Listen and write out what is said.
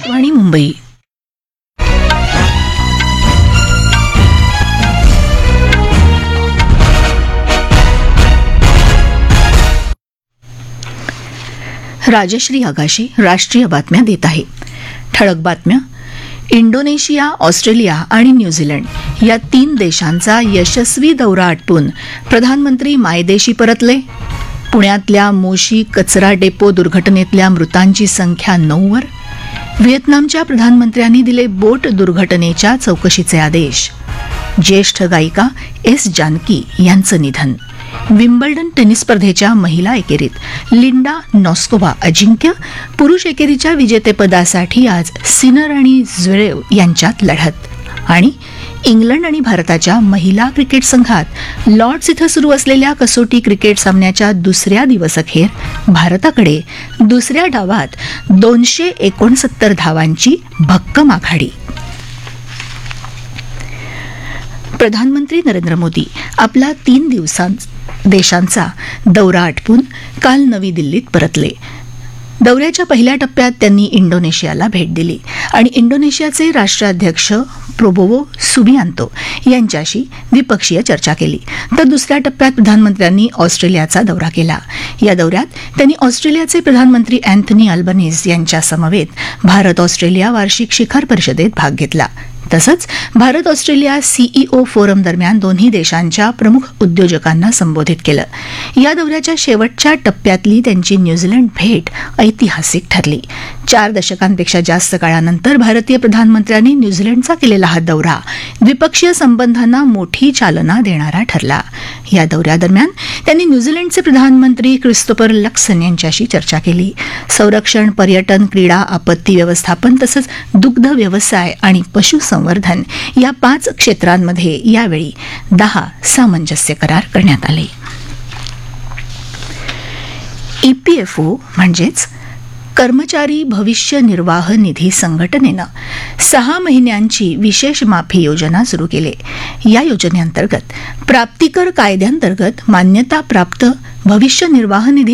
आकाशवाणी मुंबई. राजश्री आगाशे राष्ट्रीय बातम्या देत आहे. ठळक बातम्या. इंडोनेशिया, ऑस्ट्रेलिया आणि न्यूझीलंड या 3 देशांचा यशस्वी दौरा आटपून प्रधानमंत्री मायदेशी परतले. पुण्यातल्या मोशी कचरा डेपो दुर्घटनेतल्या मृतांची संख्या 9 वर. व्हिएतनामच्या प्रधानमंत्र्यांनी दिले बोट दुर्घटनेच्या चौकशीचे आदेश. ज्येष्ठ गायिका एस जानकी यांचं निधन. विम्बल्डन टेनिस स्पर्धेच्या महिला एकेरीत लिंडा नॉस्कोवा अजिंक्य. पुरुष एकेरीच्या विजेतेपदासाठी आज सिनर आणि झ्वेरेव यांच्यात लढत. आणि इंग्लंड आणि भारताच्या महिला क्रिकेट संघात लॉर्ड्स इथं सुरू असलेल्या कसोटी क्रिकेट सामन्याच्या दुसऱ्या दिवसअखेर भारताकडे दुसऱ्या डावात 269 धावांची भक्कम आघाडी. प्रधानमंत्री नरेंद्र मोदी आपला 3 देशांचा दौरा आटपून काल नवी दिल्लीत परतले. दौऱ्याच्या पहिल्या टप्प्यात त्यांनी इंडोनेशियाला भेट दिली आणि इंडोनेशियाचे राष्ट्राध्यक्ष प्रोबोवो सुबियांतो यांच्याशी द्विपक्षीय चर्चा केली. तर दुसऱ्या टप्प्यात प्रधानमंत्र्यांनी ऑस्ट्रेलियाचा दौरा केला. या दौऱ्यात त्यांनी ऑस्ट्रेलियाचे प्रधानमंत्री अँथनी अल्बनीज यांच्या समवेत भारत ऑस्ट्रेलिया वार्षिक शिखर परिषदेत भाग घेतला. तसंच भारत ऑस्ट्रेलिया सीईओ फोरम दरम्यान दोन्ही देशांच्या प्रमुख उद्योजकांना संबोधित केलं. या दौऱ्याच्या शेवटच्या टप्प्यातली त्यांची न्यूझीलंड भेट ऐतिहासिक ठरली. 4 दशकांपेक्षा जास्त काळानंतर भारतीय प्रधानमंत्र्यांनी न्यूझीलंडचा केलेला हा दौरा द्विपक्षीय संबंधांना मोठी चालना देणारा ठरला. या दौऱ्यादरम्यान त्यांनी न्यूझीलंडचे प्रधानमंत्री क्रिस्तोफर लक्सन यांच्याशी चर्चा केली. संरक्षण, पर्यटन, क्रीडा, आपत्ती व्यवस्थापन तसंच दुग्ध व्यवसाय आणि पशुसंवर्धन या 5 क्षेत्रांमध्ये यावेळी 10 सामंजस्य करार करण्यात आले. ईपीएफओ म्हणजेच कर्मचारी भविष्य निर्वाह निधी संघटनेनं 6 महिन्यांची विशेष माफी योजना सुरू केली. या योजनेअंतर्गत प्राप्तिकर कायद्यांतर्गत मान्यताप्राप्त भविष्य निर्वाह निधी